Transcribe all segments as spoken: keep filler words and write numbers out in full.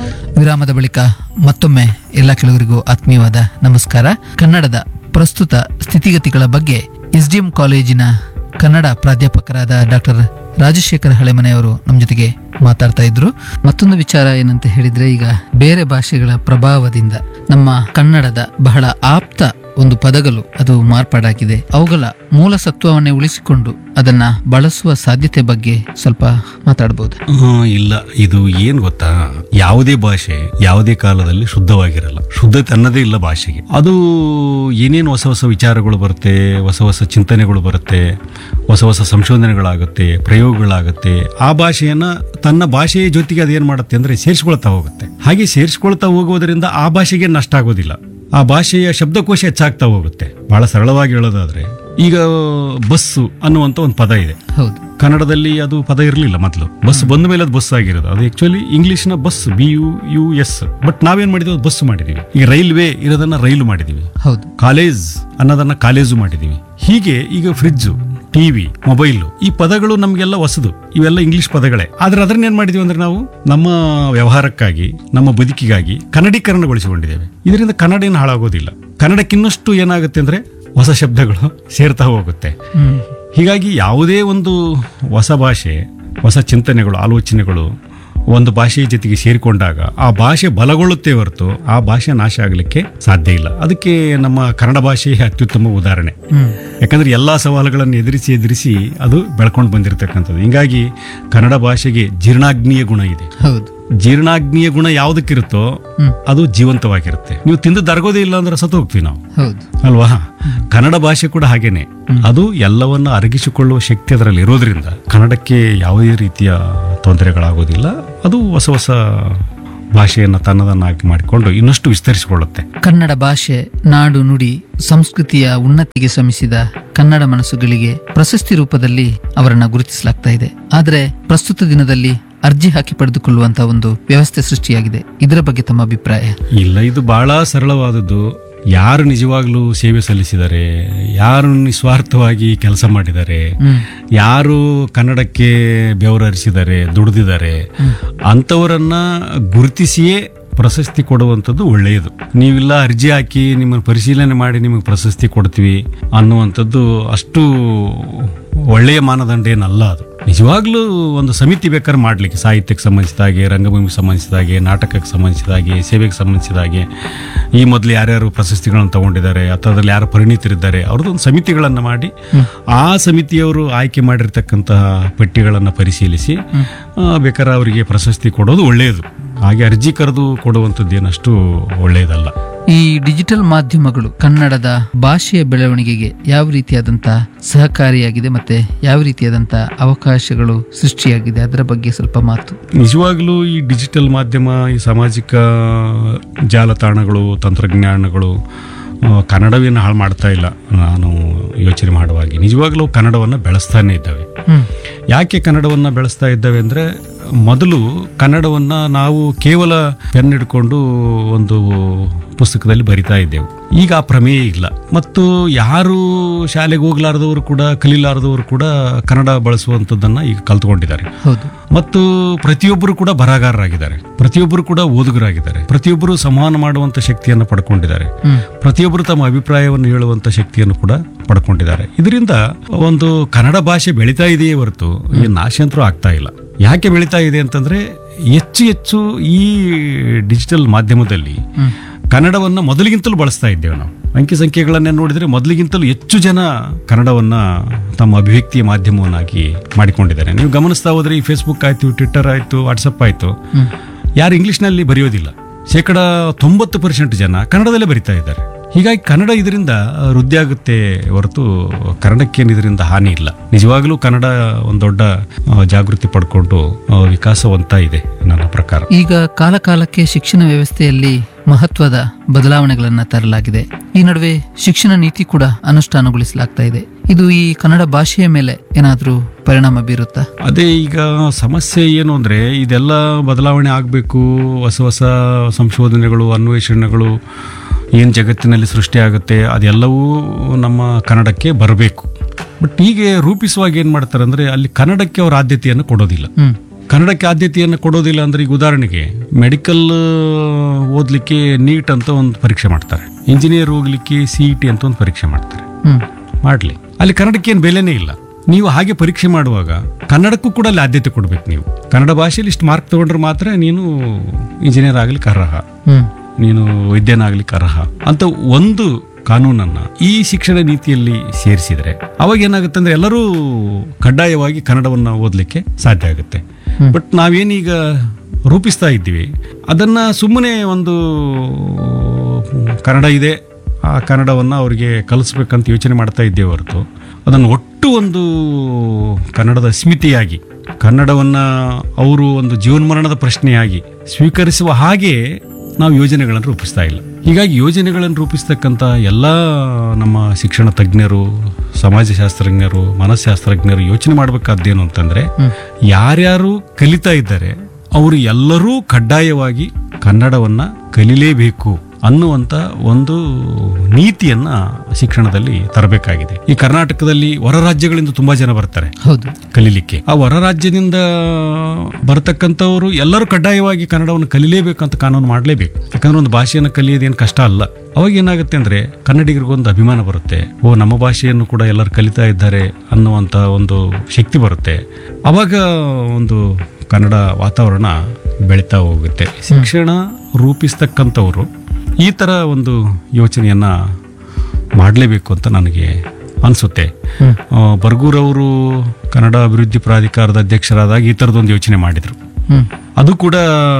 ವಿರಾಮದ ಬಳಿಕ ಮತ್ತೊಮ್ಮೆ ಎಲ್ಲ ಕೆಲವರಿಗೂ ಆತ್ಮೀಯವಾದ ನಮಸ್ಕಾರ. ಕನ್ನಡದ ಪ್ರಸ್ತುತ ಸ್ಥಿತಿಗತಿಗಳ ಬಗ್ಗೆ ಎಸ್ಡಿಎಂ ಕಾಲೇಜಿನ ಕನ್ನಡ ಪ್ರಾಧ್ಯಾಪಕರಾದ ಡಾಕ್ಟರ್ ರಾಜಶೇಖರ್ ಹಳೆಮನೆಯವರು ನಮ್ಮ ಜೊತೆಗೆ ಮಾತಾಡ್ತಾ ಇದ್ರು. ಮತ್ತೊಂದು ವಿಚಾರ ಏನಂತ ಹೇಳಿದ್ರೆ, ಈಗ ಬೇರೆ ಭಾಷೆಗಳ ಪ್ರಭಾವದಿಂದ ನಮ್ಮ ಕನ್ನಡದ ಬಹಳ ಆಪ್ತ ಒಂದು ಪದಗಳು ಅದು ಮಾರ್ಪಾಡಾಗಿದೆ. ಅವುಗಳ ಮೂಲ ಸತ್ವವನ್ನೇ ಉಳಿಸಿಕೊಂಡು ಅದನ್ನ ಬಳಸುವ ಸಾಧ್ಯತೆ ಬಗ್ಗೆ ಸ್ವಲ್ಪ ಮಾತಾಡಬಹುದು? ಇಲ್ಲ, ಇದು ಏನ್ ಗೊತ್ತಾ, ಯಾವುದೇ ಭಾಷೆ ಯಾವುದೇ ಕಾಲದಲ್ಲಿ ಶುದ್ಧವಾಗಿರಲ್ಲ. ಶುದ್ಧತೆ ಅನ್ನೋದೇ ಇಲ್ಲ ಭಾಷೆಗೆ. ಅದು ಏನೇನು ಹೊಸ ಹೊಸ ವಿಚಾರಗಳು ಬರುತ್ತೆ, ಹೊಸ ಹೊಸ ಚಿಂತನೆಗಳು ಬರುತ್ತೆ, ಹೊಸ ಹೊಸ ಸಂಶೋಧನೆಗಳಾಗುತ್ತೆ, ಪ್ರಯೋಗಗಳಾಗುತ್ತೆ. ಆ ಭಾಷೆಯನ್ನ ತನ್ನ ಭಾಷೆಯ ಜೊತೆಗೆ ಅದೇನ್ ಮಾಡುತ್ತೆ ಅಂದ್ರೆ ಸೇರಿಸ್ಕೊಳ್ತಾ ಹೋಗುತ್ತೆ. ಹಾಗೆ ಸೇರಿಸ್ಕೊಳ್ತಾ ಹೋಗೋದ್ರಿಂದ ಆ ಭಾಷೆಗೆ ನಷ್ಟ ಆಗೋದಿಲ್ಲ. ಆ ಭಾಷೆಯ ಶಬ್ದಕೋಶ ಹೆಚ್ಚಾಗ್ತಾ ಹೋಗುತ್ತೆ. ಬಹಳ ಸರಳವಾಗಿ ಹೇಳೋದಾದ್ರೆ, ಈಗ ಬಸ್ಸು ಅನ್ನುವಂತ ಒಂದು ಪದ ಇದೆ. ಹೌದು, ಕನ್ನಡದಲ್ಲಿ ಅದು ಪದ ಇರಲಿಲ್ಲ ಮೊದಲು. ಬಸ್ ಬಂದ ಮೇಲೆ ಅದು ಬಸ್ ಆಗಿರೋದು. ಅದು ಆಕ್ಚುಲಿ ಇಂಗ್ಲಿಷ್ ನ bus, B you U S. But ನಾವೇನ್ ಮಾಡಿದ್ವಿ, ಬಸ್ ಮಾಡಿದೀವಿ. ಈಗ ರೈಲ್ವೆ ಇರೋದನ್ನ ರೈಲು ಮಾಡಿದೀವಿ. ಹೌದು, ಕಾಲೇಜ್ ಅನ್ನೋದನ್ನ ಕಾಲೇಜು ಮಾಡಿದೀವಿ. ಹೀಗೆ ಈಗ ಫ್ರಿಡ್ಜ್, ಟಿವಿ, ಮೊಬೈಲ್, ಈ ಪದಗಳು ನಮ್ಗೆಲ್ಲ ಹೊಸದು. ಇವೆಲ್ಲ ಇಂಗ್ಲಿಷ್ ಪದಗಳೇ. ಆದ್ರೆ ಅದನ್ನ ಏನ್ ಮಾಡಿದೀವಿ ಅಂದ್ರೆ ನಾವು ನಮ್ಮ ವ್ಯವಹಾರಕ್ಕಾಗಿ, ನಮ್ಮ ಬದುಕಿಗಾಗಿ ಕನ್ನಡೀಕರಣಗೊಳಿಸಿಕೊಂಡಿದ್ದೇವೆ. ಇದರಿಂದ ಕನ್ನಡ ಏನು ಹಾಳಾಗೋದಿಲ್ಲ. ಕನ್ನಡಕ್ಕಿನ್ನಷ್ಟು ಏನಾಗುತ್ತೆ ಅಂದ್ರೆ ಹೊಸ ಶಬ್ದಗಳು ಸೇರ್ತಾ ಹೋಗುತ್ತೆ. ಹೀಗಾಗಿ ಯಾವುದೇ ಒಂದು ಹೊಸ ಭಾಷೆ, ಹೊಸ ಚಿಂತನೆಗಳು, ಆಲೋಚನೆಗಳು ಒಂದು ಭಾಷೆಯ ಜೊತೆಗೆ ಸೇರಿಕೊಂಡಾಗ ಆ ಭಾಷೆ ಬಲಗೊಳ್ಳುತ್ತೆ ಹೊರತು ಆ ಭಾಷೆ ನಾಶ ಆಗಲಿಕ್ಕೆ ಸಾಧ್ಯ ಇಲ್ಲ. ಅದಕ್ಕೆ ನಮ್ಮ ಕನ್ನಡ ಭಾಷೆ ಅತ್ಯುತ್ತಮ ಉದಾಹರಣೆ. ಯಾಕಂದ್ರೆ ಎಲ್ಲಾ ಸವಾಲುಗಳನ್ನು ಎದುರಿಸಿ ಎದುರಿಸಿ ಅದು ಬೆಳ್ಕೊಂಡು ಬಂದಿರತಕ್ಕಂಥದ್ದು. ಹಿಂಗಾಗಿ ಕನ್ನಡ ಭಾಷೆಗೆ ಜೀರ್ಣಾಗ್ನಿಯ ಗುಣ ಇದೆ. ಹೌದು, ಜೀರ್ಣಾಗ್ನಿಯ ಗುಣ ಯಾವುದಕ್ಕಿರುತ್ತೋ ಅದು ಜೀವಂತವಾಗಿರುತ್ತೆ. ನೀವು ತಿಂದು ದರಗೋದೇ ಇಲ್ಲ ಅಂದ್ರೆ ಸತ್ತು ಹೋಗ್ತೀವಿ ನಾವು, ಅಲ್ವಾ? ಕನ್ನಡ ಭಾಷೆ ಕೂಡ ಹಾಗೇನೆ. ಅದು ಎಲ್ಲವನ್ನ ಅರಗಿಸಿಕೊಳ್ಳುವ ಶಕ್ತಿ ಅದರಲ್ಲಿ ಇರೋದ್ರಿಂದ ಕನ್ನಡಕ್ಕೆ ಯಾವುದೇ ರೀತಿಯ ತೊಂದರೆಗಳಾಗೋದಿಲ್ಲ. ಅದು ಹೊಸ ಹೊಸ ಭಾಷೆಯನ್ನು ತನ್ನದನ್ನಾಗಿ ಮಾಡಿಕೊಂಡು ಇನ್ನಷ್ಟು ವಿಸ್ತರಿಸಿಕೊಳ್ಳುತ್ತೆ. ಕನ್ನಡ ಭಾಷೆ, ನಾಡು, ನುಡಿ, ಸಂಸ್ಕೃತಿಯ ಉನ್ನತಿಗೆ ಶ್ರಮಿಸಿದ ಕನ್ನಡ ಮನಸ್ಸುಗಳಿಗೆ ಪ್ರಶಸ್ತಿ ರೂಪದಲ್ಲಿ ಅವರನ್ನ ಗುರುತಿಸಲಾಗ್ತಾ ಇದೆ. ಆದರೆ ಪ್ರಸ್ತುತ ದಿನದಲ್ಲಿ ಅರ್ಜಿ ಹಾಕಿ ಪಡೆದುಕೊಳ್ಳುವಂತಹ ಒಂದು ವ್ಯವಸ್ಥೆ ಸೃಷ್ಟಿಯಾಗಿದೆ. ಇದರ ಬಗ್ಗೆ ತಮ್ಮ ಅಭಿಪ್ರಾಯ? ಇಲ್ಲ, ಇದು ಬಹಳ ಸರಳವಾದದ್ದು. ಯಾರು ನಿಜವಾಗ್ಲೂ ಸೇವೆ ಸಲ್ಲಿಸಿದ್ದಾರೆ, ಯಾರು ನಿಸ್ವಾರ್ಥವಾಗಿ ಕೆಲಸ ಮಾಡಿದ್ದಾರೆ, ಯಾರು ಕನ್ನಡಕ್ಕೆ ಬೆವರರಿಸಿದ್ದಾರೆ, ದುಡಿದಿದ್ದಾರೆ, ಅಂಥವರನ್ನ ಗುರುತಿಸಿಯೇ ಪ್ರಶಸ್ತಿ ಕೊಡುವಂಥದ್ದು ಒಳ್ಳೆಯದು. ನೀವಿಲ್ಲ ಅರ್ಜಿ ಹಾಕಿ ನಿಮ್ಮನ್ನು ಪರಿಶೀಲನೆ ಮಾಡಿ ನಿಮಗೆ ಪ್ರಶಸ್ತಿ ಕೊಡ್ತೀವಿ ಅನ್ನುವಂಥದ್ದು ಅಷ್ಟು ಒಳ್ಳೆಯ ಮಾನದಂಡ ಏನಲ್ಲ. ಅದು ನಿಜವಾಗ್ಲೂ ಒಂದು ಸಮಿತಿ ಬೇಕಾದ್ರೆ ಮಾಡ್ಲಿಕ್ಕೆ, ಸಾಹಿತ್ಯಕ್ಕೆ ಸಂಬಂಧಿಸಿದ ಹಾಗೆ, ರಂಗಭೂಮಿಗೆ ಸಂಬಂಧಿಸಿದ ಹಾಗೆ, ನಾಟಕಕ್ಕೆ ಸಂಬಂಧಿಸಿದ ಹಾಗೆ, ಸೇವೆಗೆ ಸಂಬಂಧಿಸಿದ ಹಾಗೆ, ಈ ಮೊದಲು ಯಾರ್ಯಾರು ಪ್ರಶಸ್ತಿಗಳನ್ನು ತಗೊಂಡಿದ್ದಾರೆ ಅಥವಾ ಅದರಲ್ಲಿ ಯಾರು ಪರಿಣಿತರಿದ್ದಾರೆ ಅವ್ರದ್ದೊಂದು ಸಮಿತಿಗಳನ್ನು ಮಾಡಿ ಆ ಸಮಿತಿಯವರು ಆಯ್ಕೆ ಮಾಡಿರ್ತಕ್ಕಂತಹ ಪಟ್ಟಿಗಳನ್ನು ಪರಿಶೀಲಿಸಿ ಬೇಕಾದ್ರೆ ಅವರಿಗೆ ಪ್ರಶಸ್ತಿ ಕೊಡೋದು ಒಳ್ಳೆಯದು. ಹಾಗೆ ಅರ್ಜಿ ಕರೆದು ಕೊಡುವಂಥದ್ದು ಏನಷ್ಟು ಒಳ್ಳೆಯದಲ್ಲ. ಈ ಡಿಜಿಟಲ್ ಮಾಧ್ಯಮಗಳು ಕನ್ನಡದ ಭಾಷೆಯ ಬೆಳವಣಿಗೆಗೆ ಯಾವ ರೀತಿಯಾದಂತಹ ಸಹಕಾರಿಯಾಗಿದೆ ಮತ್ತೆ ಯಾವ ರೀತಿಯಾದಂತಹ ಅವಕಾಶಗಳು ಸೃಷ್ಟಿಯಾಗಿದೆ, ಅದರ ಬಗ್ಗೆ ಸ್ವಲ್ಪ ಮಾತು? ನಿಜವಾಗ್ಲೂ ಈ ಡಿಜಿಟಲ್ ಮಾಧ್ಯಮ, ಈ ಸಾಮಾಜಿಕ ಜಾಲತಾಣಗಳು, ತಂತ್ರಜ್ಞಾನಗಳು ಕನ್ನಡವೇನು ಹಾಳು ಮಾಡ್ತಾ ಇಲ್ಲ. ನಾನು ಯೋಚನೆ ಮಾಡುವಾಗಿ ನಿಜವಾಗ್ಲೂ ಕನ್ನಡವನ್ನು ಬೆಳೆಸ್ತಾನೆ ಇದ್ದಾವೆ. ಯಾಕೆ ಕನ್ನಡವನ್ನು ಬೆಳೆಸ್ತಾ ಇದ್ದಾವೆ ಅಂದರೆ, ಮೊದಲು ಕನ್ನಡವನ್ನ ನಾವು ಕೇವಲ ಪೆನ್ ಹಿಡ್ಕೊಂಡು ಒಂದು ಪುಸ್ತಕದಲ್ಲಿ ಬರಿತಾ ಇದ್ದೆವು. ಈಗ ಆ ಪ್ರಮೇಯ ಇಲ್ಲ. ಮತ್ತು ಯಾರು ಶಾಲೆಗೆ ಹೋಗ್ಲಾರದವರು ಕೂಡ, ಕಲೀಲಾರದವರು ಕೂಡ ಕನ್ನಡ ಬಳಸುವಂಥದ್ದನ್ನ ಈಗ ಕಲ್ತ್ಕೊಂಡಿದ್ದಾರೆ. ಮತ್ತು ಪ್ರತಿಯೊಬ್ಬರು ಕೂಡ ಬರಹಗಾರರಾಗಿದ್ದಾರೆ, ಪ್ರತಿಯೊಬ್ಬರು ಕೂಡ ಓದುಗರಾಗಿದ್ದಾರೆ, ಪ್ರತಿಯೊಬ್ಬರು ಸಂವಹನ ಮಾಡುವಂತ ಶಕ್ತಿಯನ್ನು ಪಡ್ಕೊಂಡಿದ್ದಾರೆ, ಪ್ರತಿಯೊಬ್ಬರು ತಮ್ಮ ಅಭಿಪ್ರಾಯವನ್ನು ಹೇಳುವಂತ ಶಕ್ತಿಯನ್ನು ಕೂಡ ಪಡ್ಕೊಂಡಿದ್ದಾರೆ. ಇದರಿಂದ ಒಂದು ಕನ್ನಡ ಭಾಷೆ ಬೆಳೀತಾ ಇದೆಯೇ ಹೊರತು ಈ ನಾಶಾಂತರ ಆಗ್ತಾ ಇಲ್ಲ. ಯಾಕೆ ಬೆಳೀತಾ ಇದೆ ಅಂತಂದ್ರೆ, ಹೆಚ್ಚು ಹೆಚ್ಚು ಈ ಡಿಜಿಟಲ್ ಮಾಧ್ಯಮದಲ್ಲಿ ಕನ್ನಡವನ್ನ ಮೊದಲಿಗಿಂತಲೂ ಬಳಸ್ತಾ ಇದ್ದೇವೆ ನಾವು. ಅಂಕಿ ಸಂಖ್ಯೆಗಳನ್ನೇ ನೋಡಿದ್ರೆ ಮೊದಲಿಗಿಂತಲೂ ಹೆಚ್ಚು ಜನ ಕನ್ನಡವನ್ನ ತಮ್ಮ ಅಭಿವ್ಯಕ್ತಿಯ ಮಾಧ್ಯಮವನ್ನಾಗಿ ಮಾಡಿಕೊಂಡಿದ್ದಾರೆ. ನೀವು ಗಮನಿಸ್ತಾ ಹೋದ್ರೆ ಈ ಫೇಸ್ಬುಕ್ ಆಯ್ತು, ಟ್ವಿಟರ್ ಆಯ್ತು, ವಾಟ್ಸಪ್ ಆಯ್ತು, ಯಾರು ಇಂಗ್ಲಿಷ್ನಲ್ಲಿ ಬರೆಯೋದಿಲ್ಲ. ಶೇಕಡ ತೊಂಬತ್ತು ಪರ್ಸೆಂಟ್ ಜನ ಕನ್ನಡದಲ್ಲೇ ಬರಿತಾ ಇದ್ದಾರೆ. ಹೀಗಾಗಿ ಕನ್ನಡ ಇದರಿಂದ ವೃದ್ಧಿ ಆಗುತ್ತೆ ಹೊರತು ಕನ್ನಡಕ್ಕೇನು ಇದರಿಂದ ಹಾನಿ ಇಲ್ಲ. ನಿಜವಾಗ್ಲೂ ಕನ್ನಡ ಒಂದು ದೊಡ್ಡ ಜಾಗೃತಿ ಪಡ್ಕೊಂಡು ವಿಕಾಸವಂತ ಇದೆ ನನ್ನ ಪ್ರಕಾರ. ಈಗ ಕಾಲ ಕಾಲಕ್ಕೆ ಶಿಕ್ಷಣ ವ್ಯವಸ್ಥೆಯಲ್ಲಿ ಮಹತ್ವದ ಬದಲಾವಣೆಗಳನ್ನ ತರಲಾಗಿದೆ. ಈ ನಡುವೆ ಶಿಕ್ಷಣ ನೀತಿ ಕೂಡ ಅನುಷ್ಠಾನಗೊಳಿಸಲಾಗ್ತಾ ಇದೆ. ಇದು ಈ ಕನ್ನಡ ಭಾಷೆಯ ಮೇಲೆ ಏನಾದ್ರೂ ಪರಿಣಾಮ ಬೀರುತ್ತಾ? ಅದೇ ಈಗ ಸಮಸ್ಯೆ ಏನು ಅಂದ್ರೆ, ಇದೆಲ್ಲ ಬದಲಾವಣೆ ಆಗಬೇಕು, ಹೊಸ ಹೊಸ ಸಂಶೋಧನೆಗಳು, ಅನ್ವೇಷಣೆಗಳು ಏನು ಜಗತ್ತಿನಲ್ಲಿ ಸೃಷ್ಟಿಯಾಗುತ್ತೆ ಅದೆಲ್ಲವೂ ನಮ್ಮ ಕನ್ನಡಕ್ಕೆ ಬರಬೇಕು. ಬಟ್ ಹೀಗೆ ರೂಪಿಸುವಾಗ ಏನು ಮಾಡ್ತಾರೆ ಅಂದರೆ, ಅಲ್ಲಿ ಕನ್ನಡಕ್ಕೆ ಅವರ ಆದ್ಯತೆಯನ್ನು ಕೊಡೋದಿಲ್ಲ. ಕನ್ನಡಕ್ಕೆ ಆದ್ಯತೆಯನ್ನು ಕೊಡೋದಿಲ್ಲ ಅಂದ್ರೆ ಈಗ ಉದಾಹರಣೆಗೆ ಮೆಡಿಕಲ್ ಓದಲಿಕ್ಕೆ ನೀಟ್ ಅಂತ ಒಂದು ಪರೀಕ್ಷೆ ಮಾಡ್ತಾರೆ, ಇಂಜಿನಿಯರ್ ಹೋಗ್ಲಿಕ್ಕೆ ಸಿ ಇ ಟಿ ಅಂತ ಒಂದು ಪರೀಕ್ಷೆ ಮಾಡ್ತಾರೆ. ಹ್ಮ್ ಮಾಡಲಿ, ಅಲ್ಲಿ ಕನ್ನಡಕ್ಕೆ ಏನು ಬೆಲೆನೇ ಇಲ್ಲ. ನೀವು ಹಾಗೆ ಪರೀಕ್ಷೆ ಮಾಡುವಾಗ ಕನ್ನಡಕ್ಕೂ ಕೂಡ ಅಲ್ಲಿ ಆದ್ಯತೆ ಕೊಡ್ಬೇಕು. ನೀವು ಕನ್ನಡ ಭಾಷೆಯಲ್ಲಿ ಇಷ್ಟು ಮಾರ್ಕ್ ತಗೊಂಡ್ರೆ ಮಾತ್ರ ನೀನು ಇಂಜಿನಿಯರ್ ಆಗ್ಲಿಕ್ಕೆ ಅರ್ಹ, ಹ್ಮ್ ನೀನು ವೈದ್ಯನಾಗ್ಲಿಕ್ಕೆ ಅರ್ಹ ಅಂತ ಒಂದು ಕಾನೂನನ್ನ ಈ ಶಿಕ್ಷಣ ನೀತಿಯಲ್ಲಿ ಸೇರಿಸಿದ್ರೆ ಅವಾಗ ಏನಾಗುತ್ತೆ ಅಂದ್ರೆ ಎಲ್ಲರೂ ಕಡ್ಡಾಯವಾಗಿ ಕನ್ನಡವನ್ನ ಓದಲಿಕ್ಕೆ ಸಾಧ್ಯ ಆಗುತ್ತೆ. ಬಟ್ ನಾವೇನೀಗ ರೂಪಿಸ್ತಾ ಇದ್ದೀವಿ ಅದನ್ನ ಸುಮ್ಮನೆ ಒಂದು ಕನ್ನಡ ಇದೆ, ಆ ಕನ್ನಡವನ್ನ ಅವರಿಗೆ ಕಲಿಸ್ಬೇಕಂತ ಯೋಚನೆ ಮಾಡ್ತಾ ಇದ್ದೇವೆ ಹೊರತು ಅದನ್ನು ಒಟ್ಟು ಒಂದು ಕನ್ನಡದ ಸ್ಮಿತಿಯಾಗಿ ಕನ್ನಡವನ್ನ ಅವರು ಒಂದು ಜೀವನ್ಮರಣದ ಪ್ರಶ್ನೆಯಾಗಿ ಸ್ವೀಕರಿಸುವ ಹಾಗೆ ನಾವು ಯೋಜನೆಗಳನ್ನು ರೂಪಿಸ್ತಾ ಇಲ್ಲ. ಹೀಗಾಗಿ ಯೋಜನೆಗಳನ್ನು ರೂಪಿಸ್ತಕ್ಕಂಥ ಎಲ್ಲ ನಮ್ಮ ಶಿಕ್ಷಣ ತಜ್ಞರು, ಸಮಾಜಶಾಸ್ತ್ರಜ್ಞರು, ಮನಸ್ಶಾಸ್ತ್ರಜ್ಞರು ಯೋಚನೆ ಮಾಡಬೇಕಾದ್ದೇನು ಅಂತಂದ್ರೆ ಯಾರ್ಯಾರು ಕಲಿತಾ ಇದ್ದಾರೆ ಅವರು ಎಲ್ಲರೂ ಕಡ್ಡಾಯವಾಗಿ ಕನ್ನಡವನ್ನ ಕಲಿಲೇಬೇಕು ಅನ್ನುವಂತ ಒಂದು ನೀತಿಯನ್ನ ಶಿಕ್ಷಣದಲ್ಲಿ ತರಬೇಕಾಗಿದೆ. ಈ ಕರ್ನಾಟಕದಲ್ಲಿ ಹೊರ ರಾಜ್ಯಗಳಿಂದ ತುಂಬಾ ಜನ ಬರ್ತಾರೆ ಹೌದು ಕಲೀಲಿಕ್ಕೆ. ಆ ಹೊರ ರಾಜ್ಯದಿಂದ ಬರತಕ್ಕಂಥವರು ಎಲ್ಲರೂ ಕಡ್ಡಾಯವಾಗಿ ಕನ್ನಡವನ್ನು ಕಲಿಲೇಬೇಕಂತ ಕಾನೂನು ಮಾಡಲೇಬೇಕು. ಯಾಕಂದ್ರೆ ಒಂದು ಭಾಷೆಯನ್ನು ಕಲಿಯೋದೇನು ಕಷ್ಟ ಅಲ್ಲ. ಅವಾಗ ಏನಾಗುತ್ತೆ ಅಂದ್ರೆ ಕನ್ನಡಿಗರಿಗೊಂದು ಅಭಿಮಾನ ಬರುತ್ತೆ, ಓ ನಮ್ಮ ಭಾಷೆಯನ್ನು ಕೂಡ ಎಲ್ಲರೂ ಕಲಿತಾ ಇದ್ದಾರೆ ಅನ್ನುವಂತ ಒಂದು ಶಕ್ತಿ ಬರುತ್ತೆ. ಅವಾಗ ಒಂದು ಕನ್ನಡ ವಾತಾವರಣ ಬೆಳೀತಾ ಹೋಗುತ್ತೆ. ಶಿಕ್ಷಣ ರೂಪಿಸ್ತಕ್ಕಂಥವ್ರು ಈ ತರ ಒಂದು ಯೋಚನೆಯನ್ನ ಮಾಡಲೇಬೇಕು ಅಂತ ನನಗೆ ಅನಿಸುತ್ತೆ. ಬರ್ಗೂರವರು ಕನ್ನಡ ಅಭಿವೃದ್ಧಿ ಪ್ರಾಧಿಕಾರದ ಅಧ್ಯಕ್ಷರಾದಾಗ ಈ ಥರದೊಂದು ಯೋಚನೆ ಮಾಡಿದರು. ಅದು ಕೂಡ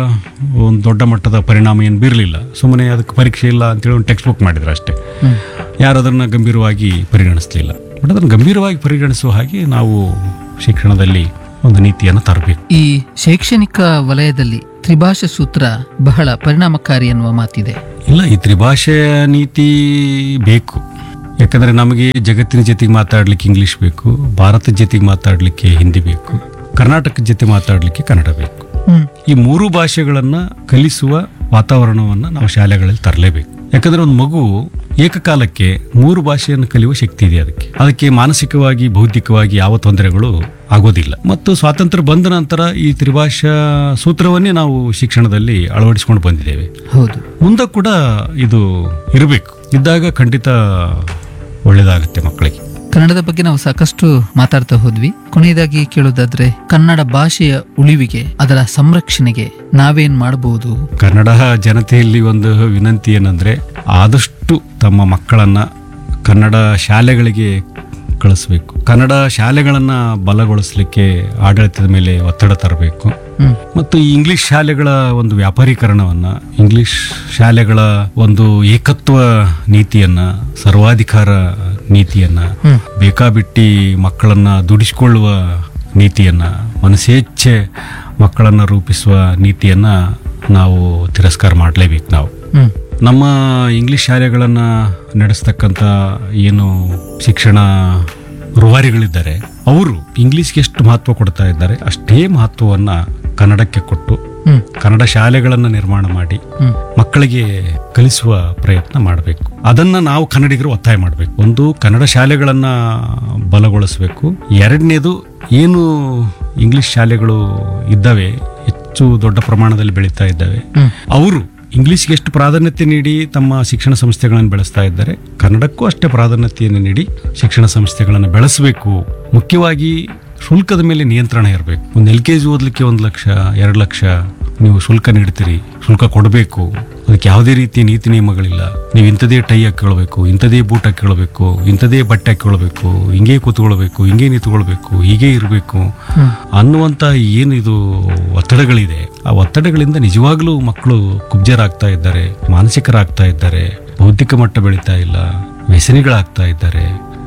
ಒಂದು ದೊಡ್ಡ ಮಟ್ಟದ ಪರಿಣಾಮ ಏನು ಬೀರಲಿಲ್ಲ. ಸುಮ್ಮನೆ ಅದಕ್ಕೆ ಪರೀಕ್ಷೆ ಇಲ್ಲ ಅಂತೇಳಿ ಒಂದು ಟೆಕ್ಸ್ಟ್ ಬುಕ್ ಮಾಡಿದ್ರು ಅಷ್ಟೇ. ಯಾರು ಅದನ್ನು ಗಂಭೀರವಾಗಿ ಪರಿಗಣಿಸಲಿಲ್ಲ. ಬಟ್ ಅದನ್ನು ಗಂಭೀರವಾಗಿ ಪರಿಗಣಿಸುವ ಹಾಗೆ ನಾವು ಶಿಕ್ಷಣದಲ್ಲಿ ಒಂದು ನೀತಿಯನ್ನು ತರಬೇಕು. ಈ ಶೈಕ್ಷಣಿಕ ವಲಯದಲ್ಲಿ ತ್ರಿಭಾಷಾ ಸೂತ್ರ ಬಹಳ ಪರಿಣಾಮಕಾರಿ ಎನ್ನುವ ಮಾತಿದೆ. ಇಲ್ಲ, ಈ ತ್ರಿಭಾಷೆ ನೀತಿ ಬೇಕು. ಯಾಕಂದ್ರೆ ನಮಗೆ ಜಗತ್ತಿನ ಜೊತೆಗೆ ಮಾತಾಡ್ಲಿಕ್ಕೆ ಇಂಗ್ಲಿಷ್ ಬೇಕು, ಭಾರತದ ಜೊತೆಗೆ ಮಾತಾಡ್ಲಿಕ್ಕೆ ಹಿಂದಿ ಬೇಕು, ಕರ್ನಾಟಕದ ಜೊತೆ ಮಾತಾಡ್ಲಿಕ್ಕೆ ಕನ್ನಡ ಬೇಕು. ಈ ಮೂರು ಭಾಷೆಗಳನ್ನ ಕಲಿಸುವ ವಾತಾವರಣವನ್ನ ನಾವು ಶಾಲೆಗಳಲ್ಲಿ ತರಲೇಬೇಕು. ಯಾಕಂದ್ರೆ ಒಂದು ಮಗು ಏಕಕಾಲಕ್ಕೆ ಮೂರು ಭಾಷೆಯನ್ನು ಕಲಿಯುವ ಶಕ್ತಿ ಇದೆ. ಅದಕ್ಕೆ ಅದಕ್ಕೆ ಮಾನಸಿಕವಾಗಿ ಬೌದ್ಧಿಕವಾಗಿ ಯಾವ ತೊಂದರೆಗಳು ಆಗೋದಿಲ್ಲ. ಮತ್ತು ಸ್ವಾತಂತ್ರ್ಯ ಬಂದ ನಂತರ ಈ ತ್ರಿಭಾಷಾ ಸೂತ್ರವನ್ನೇ ನಾವು ಶಿಕ್ಷಣದಲ್ಲಿ ಅಳವಡಿಸಿಕೊಂಡು ಬಂದಿದ್ದೇವೆ. ಹೌದು, ಮುಂದೆ ಕೂಡ ಇದು ಇರಬೇಕು. ಇದ್ದಾಗ ಖಂಡಿತ ಒಳ್ಳೇದಾಗುತ್ತೆ ಮಕ್ಕಳಿಗೆ. ಕನ್ನಡದ ಬಗ್ಗೆ ನಾವು ಸಾಕಷ್ಟು ಮಾತಾಡ್ತಾ ಹೋದ್ವಿ. ಕೊನೆಯದಾಗಿ ಕೇಳೋದಾದ್ರೆ ಕನ್ನಡ ಭಾಷೆಯ ಉಳಿವಿಗೆ, ಅದರ ಸಂರಕ್ಷಣೆಗೆ ನಾವೇನ್ ಮಾಡಬಹುದು? ಕನ್ನಡ ಜನತೆಯಲ್ಲಿ ಒಂದು ವಿನಂತಿ ಏನಂದ್ರೆ ಆದಷ್ಟು ತಮ್ಮ ಮಕ್ಕಳನ್ನ ಕನ್ನಡ ಶಾಲೆಗಳಿಗೆ ಕಳಿಸ್ಬೇಕು. ಕನ್ನಡ ಶಾಲೆಗಳನ್ನ ಬಲಗೊಳಿಸಲಿಕ್ಕೆ ಆಡಳಿತದ ಮೇಲೆ ಒತ್ತಡ ತರಬೇಕು. ಮತ್ತು ಈ ಇಂಗ್ಲಿಷ್ ಶಾಲೆಗಳ ಒಂದು ವ್ಯಾಪಾರೀಕರಣವನ್ನ, ಇಂಗ್ಲಿಷ್ ಶಾಲೆಗಳ ಒಂದು ಏಕತ್ವ ನೀತಿಯನ್ನ, ಸರ್ವಾಧಿಕಾರ ನೀತಿಯನ್ನ, ಬೇಕಾಬಿಟ್ಟಿ ಮಕ್ಕಳನ್ನ ದುಡಿಸಿಕೊಳ್ಳುವ ನೀತಿಯನ್ನ, ಮನಸ್ಸೇಚ್ಛೆ ಮಕ್ಕಳನ್ನ ರೂಪಿಸುವ ನೀತಿಯನ್ನ ನಾವು ತಿರಸ್ಕಾರ ಮಾಡಲೇಬೇಕು. ನಾವು ನಮ್ಮ ಇಂಗ್ಲಿಷ್ ಶಾಲೆಗಳನ್ನ ನಡೆಸ್ತಕ್ಕಂಥ ಏನು ಶಿಕ್ಷಣ ರೂವಾರಿಗಳಿದ್ದಾರೆ ಅವರು ಇಂಗ್ಲಿಷ್ಗೆ ಎಷ್ಟು ಮಹತ್ವ ಕೊಡ್ತಾ ಇದ್ದಾರೆ ಅಷ್ಟೇ ಮಹತ್ವವನ್ನ ಕನ್ನಡಕ್ಕೆ ಕೊಟ್ಟು ಕನ್ನಡ ಶಾಲೆಗಳನ್ನ ನಿರ್ಮಾಣ ಮಾಡಿ ಮಕ್ಕಳಿಗೆ ಕಲಿಸುವ ಪ್ರಯತ್ನ ಮಾಡಬೇಕು. ಅದನ್ನ ನಾವು ಕನ್ನಡಿಗರು ಒತ್ತಾಯ ಮಾಡಬೇಕು. ಒಂದು, ಕನ್ನಡ ಶಾಲೆಗಳನ್ನ ಬಲಗೊಳಿಸಬೇಕು. ಎರಡನೇದು, ಏನು ಇಂಗ್ಲಿಷ್ ಶಾಲೆಗಳು ಇದ್ದಾವೆ, ಹೆಚ್ಚು ದೊಡ್ಡ ಪ್ರಮಾಣದಲ್ಲಿ ಬೆಳೀತಾ ಇದ್ದಾವೆ, ಅವರು ಇಂಗ್ಲಿಷ್ಗೆ ಎಷ್ಟು ಪ್ರಾಧಾನ್ಯತೆ ನೀಡಿ ತಮ್ಮ ಶಿಕ್ಷಣ ಸಂಸ್ಥೆಗಳನ್ನು ಬೆಳೆಸ್ತಾ ಇದ್ದಾರೆ, ಕನ್ನಡಕ್ಕೂ ಅಷ್ಟೇ ಪ್ರಾಧಾನ್ಯತೆಯನ್ನು ನೀಡಿ ಶಿಕ್ಷಣ ಸಂಸ್ಥೆಗಳನ್ನು ಬೆಳೆಸಬೇಕು. ಮುಖ್ಯವಾಗಿ ಶುಲ್ಕದ ಮೇಲೆ ನಿಯಂತ್ರಣ ಇರಬೇಕು. ಒಂದು ಎಲ್ ಕೆ ಜಿ ಓದಲಿಕ್ಕೆ ಒಂದು ಲಕ್ಷ ಎರಡು ಲಕ್ಷ ನೀವು ಶುಲ್ಕ ನೀಡ್ತೀರಿ, ಶುಲ್ಕ ಕೊಡಬೇಕು. ಅದಕ್ಕೆ ಯಾವುದೇ ರೀತಿಯ ನೀತಿ ನಿಯಮಗಳಿಲ್ಲ. ನೀವು ಇಂಥದೇ ಟೈ ಹಾಕಿಕೊಳ್ಬೇಕು, ಇಂಥದೇ ಬೂಟ್ ಹಾಕಿಕೊಳ್ಬೇಕು, ಇಂಥದೇ ಬಟ್ಟೆ ಹಾಕಿಕೊಳ್ಬೇಕು, ಹಿಂಗೆ ಕೂತ್ಕೊಳ್ಬೇಕು, ಹಿಂಗೆ ನಿಂತ್ಕೊಳ್ಬೇಕು, ಹೀಗೆ ಇರಬೇಕು ಅನ್ನುವಂಥ ಏನಿದು ಒತ್ತಡಗಳಿದೆ, ಆ ಒತ್ತಡಗಳಿಂದ ನಿಜವಾಗ್ಲೂ ಮಕ್ಕಳು ಕುಬ್ಜರಾಗ್ತಾ ಇದ್ದಾರೆ, ಮಾನಸಿಕರಾಗ್ತಾ ಇದ್ದಾರೆ, ಬೌದ್ಧಿಕ ಮಟ್ಟ ಬೆಳೀತಾ ಇಲ್ಲ, ವ್ಯಸನಿಗಳಾಗ್ತಾ ಇದ್ದಾರೆ.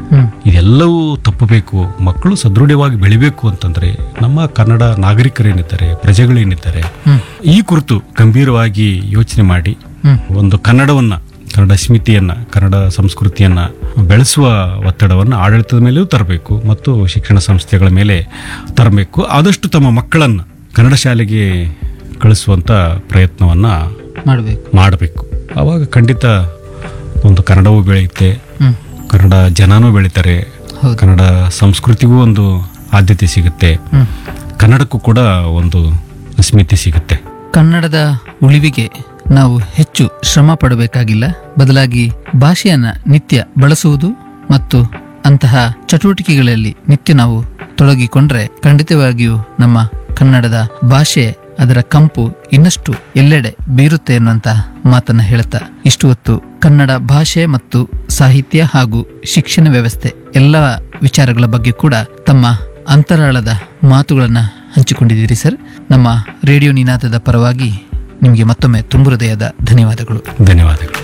ಇದೆಲ್ಲವೂ ತಪ್ಪಬೇಕು. ಮಕ್ಕಳು ಸದೃಢವಾಗಿ ಬೆಳಿಬೇಕು ಅಂತಂದ್ರೆ ನಮ್ಮ ಕನ್ನಡ ನಾಗರಿಕರೇನಿದ್ದಾರೆ, ಪ್ರಜೆಗಳೇನಿದ್ದಾರೆ, ಈ ಕುರಿತು ಗಂಭೀರವಾಗಿ ಯೋಚನೆ ಮಾಡಿ ಒಂದು ಕನ್ನಡವನ್ನ, ಕನ್ನಡ ಸ್ಮಿತಿಯನ್ನ, ಕನ್ನಡ ಸಂಸ್ಕೃತಿಯನ್ನ ಬೆಳೆಸುವ ಒತ್ತಡವನ್ನು ಆಡಳಿತದ ಮೇಲೆಯೂ ತರಬೇಕು ಮತ್ತು ಶಿಕ್ಷಣ ಸಂಸ್ಥೆಗಳ ಮೇಲೆ ತರಬೇಕು. ಆದಷ್ಟು ತಮ್ಮ ಮಕ್ಕಳನ್ನ ಕನ್ನಡ ಶಾಲೆಗೆ ಕಳಿಸುವಂತ ಪ್ರಯತ್ನವನ್ನ ಮಾಡಬೇಕು ಮಾಡಬೇಕು ಆವಾಗ ಖಂಡಿತ ಒಂದು ಕನ್ನಡವೂ ಬೆಳೆಯುತ್ತೆ, ಕನ್ನಡ ಜನನೂ ಬೆಳೀತಾರೆ, ಕನ್ನಡ ಸಂಸ್ಕೃತಿಗೂ ಒಂದು ಆದ್ಯತೆ ಸಿಗುತ್ತೆ, ಕನ್ನಡಕ್ಕೂ ಕೂಡ ಒಂದು ಅಸ್ಮಿತೆ ಸಿಗುತ್ತೆ. ಕನ್ನಡದ ಉಳಿವಿಗೆ ನಾವು ಹೆಚ್ಚು ಶ್ರಮ ಪಡಬೇಕಾಗಿಲ್ಲ, ಬದಲಾಗಿ ಭಾಷೆಯನ್ನ ನಿತ್ಯ ಬಳಸುವುದು ಮತ್ತು ಅಂತಹ ಚಟುವಟಿಕೆಗಳಲ್ಲಿ ನಿತ್ಯ ನಾವು ತೊಡಗಿಕೊಂಡ್ರೆ ಖಂಡಿತವಾಗಿಯೂ ನಮ್ಮ ಕನ್ನಡದ ಭಾಷೆ ಅದರ ಕಂಪು ಇನ್ನಷ್ಟು ಎಲ್ಲೆಡೆ ಬೀರುತ್ತೆ ಎನ್ನುವಂತ ಮಾತನ್ನ ಹೇಳುತ್ತಾ ಇಷ್ಟು ಹೊತ್ತು ಕನ್ನಡ ಭಾಷೆ ಮತ್ತು ಸಾಹಿತ್ಯ ಹಾಗೂ ಶಿಕ್ಷಣ ವ್ಯವಸ್ಥೆ ಎಲ್ಲ ವಿಚಾರಗಳ ಬಗ್ಗೆ ಕೂಡ ತಮ್ಮ ಅಂತರಾಳದ ಮಾತುಗಳನ್ನ ಹಂಚಿಕೊಂಡಿದ್ದೀರಿ ಸರ್. ನಮ್ಮ ರೇಡಿಯೋ ನಿನಾದದ ಪರವಾಗಿ ನಿಮಗೆ ಮತ್ತೊಮ್ಮೆ ತುಂಬು ಹೃದಯದ ಧನ್ಯವಾದಗಳು. ಧನ್ಯವಾದಗಳು.